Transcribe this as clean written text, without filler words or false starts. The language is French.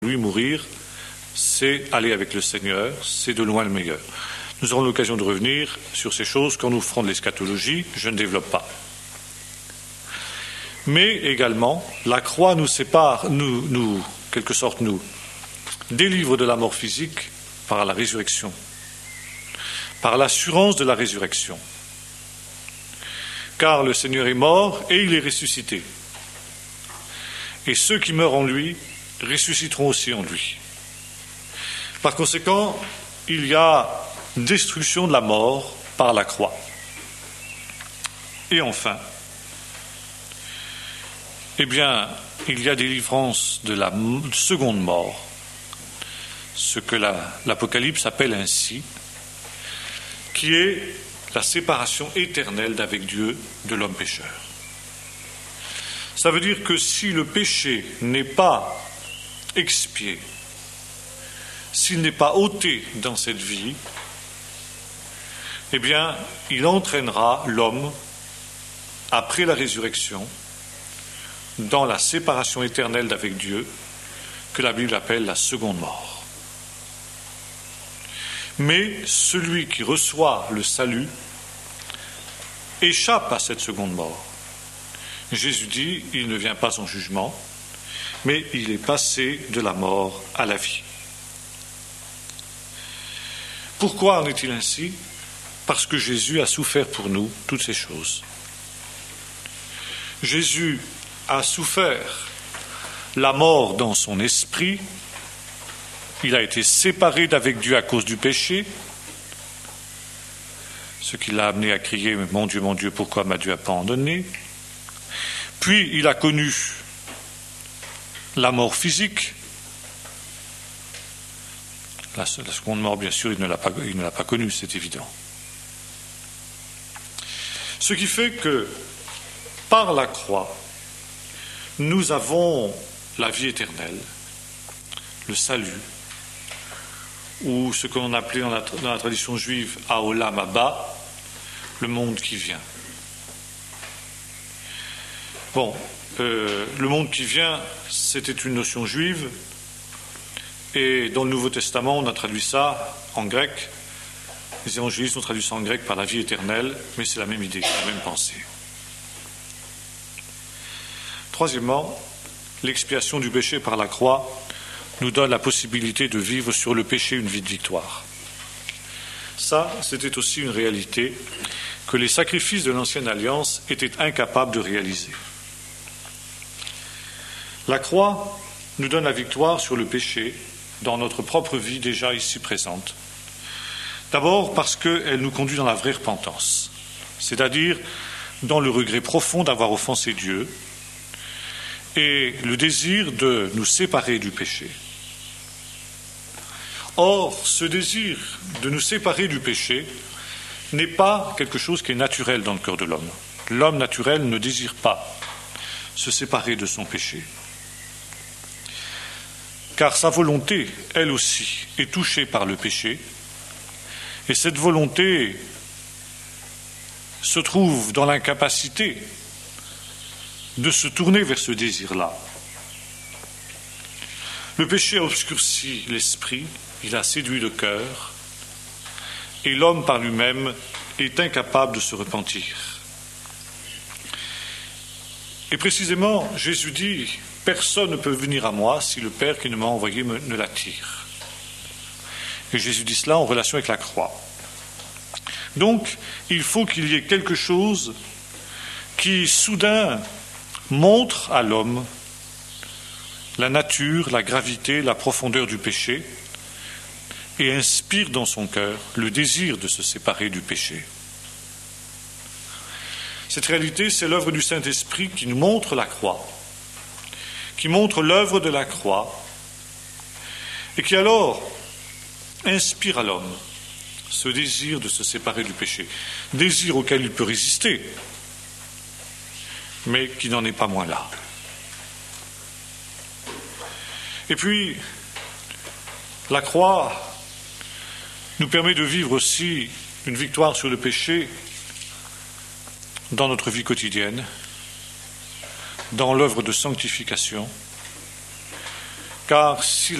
lui mourir, c'est aller avec le Seigneur, c'est de loin le meilleur. Nous aurons l'occasion de revenir sur ces choses quand nous ferons de l'eschatologie, je ne développe pas. Mais également, la croix nous sépare, quelque sorte, nous délivre de la mort physique par la résurrection, par l'assurance de la résurrection. Car le Seigneur est mort et il est ressuscité. Et ceux qui meurent en lui ressusciteront aussi en lui. Par conséquent, il y a destruction de la mort par la croix. Et enfin, il y a délivrance de la seconde mort, ce que l'Apocalypse appelle ainsi, qui est la séparation éternelle d'avec Dieu de l'homme pécheur. Ça veut dire que si le péché n'est pas expié, s'il n'est pas ôté dans cette vie, il entraînera l'homme, après la résurrection, dans la séparation éternelle d'avec Dieu, que la Bible appelle la seconde mort. Mais celui qui reçoit le salut échappe à cette seconde mort. Jésus dit, il ne vient pas en jugement, mais il est passé de la mort à la vie. Pourquoi en est-il ainsi ? Parce que Jésus a souffert pour nous toutes ces choses. Jésus a souffert la mort dans son esprit, il a été séparé d'avec Dieu à cause du péché, ce qui l'a amené à crier « Mon Dieu, pourquoi m'as-tu abandonné ?» Puis il a connu la mort physique. La seconde mort, bien sûr, il ne l'a pas connue, c'est évident. Ce qui fait que, par la croix, nous avons la vie éternelle, le salut, ou ce qu'on appelait dans la tradition juive « Haolam Haba », le monde qui vient. Le monde qui vient, c'était une notion juive, et dans le Nouveau Testament, on a traduit ça en grec. Les évangélistes ont traduit ça en grec par la vie éternelle, mais c'est la même idée, la même pensée. Troisièmement, l'expiation du péché par la croix nous donne la possibilité de vivre sur le péché une vie de victoire. Ça, c'était aussi une réalité que les sacrifices de l'Ancienne Alliance étaient incapables de réaliser. La croix nous donne la victoire sur le péché dans notre propre vie déjà ici présente. D'abord parce qu'elle nous conduit dans la vraie repentance, c'est-à-dire dans le regret profond d'avoir offensé Dieu et le désir de nous séparer du péché. Or, ce désir de nous séparer du péché n'est pas quelque chose qui est naturel dans le cœur de l'homme. L'homme naturel ne désire pas se séparer de son péché. Car sa volonté, elle aussi, est touchée par le péché, et cette volonté se trouve dans l'incapacité de se tourner vers ce désir-là. Le péché a obscurci l'esprit, il a séduit le cœur, et l'homme par lui-même est incapable de se repentir. Et précisément, Jésus dit « Personne ne peut venir à moi si le Père qui ne m'a envoyé ne l'attire. » Et Jésus dit cela en relation avec la croix. Donc, il faut qu'il y ait quelque chose qui, soudain, montre à l'homme la nature, la gravité, la profondeur du péché et inspire dans son cœur le désir de se séparer du péché. Cette réalité, c'est l'œuvre du Saint-Esprit qui nous montre la croix, qui montre l'œuvre de la croix, et qui alors inspire à l'homme ce désir de se séparer du péché, désir auquel il peut résister, mais qui n'en est pas moins là. Et puis, la croix nous permet de vivre aussi une victoire sur le péché dans notre vie quotidienne, dans l'œuvre de sanctification, car si